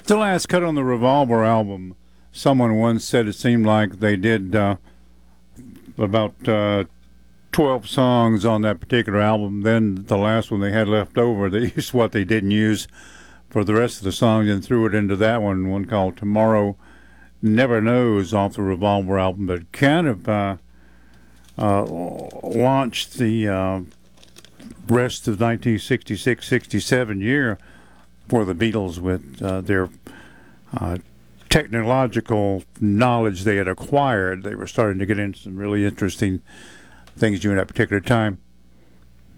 The last cut on the Revolver album, someone once said it seemed like they did about 12 songs on that particular album. Then the last one they had left over, they used what they didn't use for the rest of the songs and threw it into that one called Tomorrow Never Knows off the Revolver album, but kind of launched the rest of 1966-67 year for the Beatles with their technological knowledge they had acquired. They were starting to get into some really interesting things during that particular time.